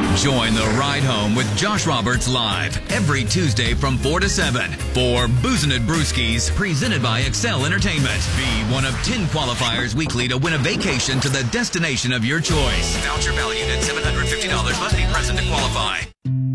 Join the ride home with Josh Roberts live every Tuesday from 4 to 7 for Boozin' It Brewskis, presented by Excel Entertainment. Be one of 10 qualifiers weekly to win a vacation to the destination of your choice. Voucher valued at $750 must be present to qualify.